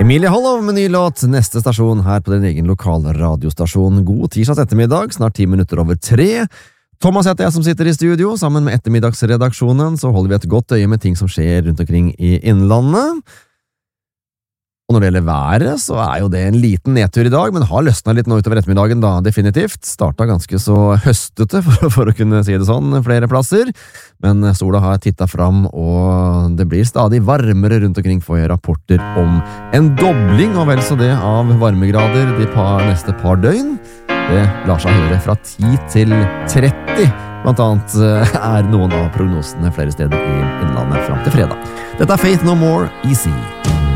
Emilie Hollov med ny låt, neste stasjon her på din egen lokale radiostasjon. God tirsdags ettermiddag, snart 10 minutter over 3. Thomas heter jeg som sitter i studio. Sammen med ettermiddagsredaksjonen så holder vi et godt øye med ting som skjer rundt omkring i innlandet. Og når det gjelder været, så jo det en liten nedtur i dag, men har løsnet litt nå utover ettermiddagen da, definitivt. Startet ganske så høstete, for å kunne si det sånn, flere plasser. Men sola har tittet fram, og det blir stadig varmere rundt omkring, får jeg rapporter om en dobling, og vel så det, av varmegrader de neste par døgn. Det lar seg høre fra 10 til 30. Blant annet noen av prognosene flere steder i innlandet frem til fredag. Dette Faith No More, Easy.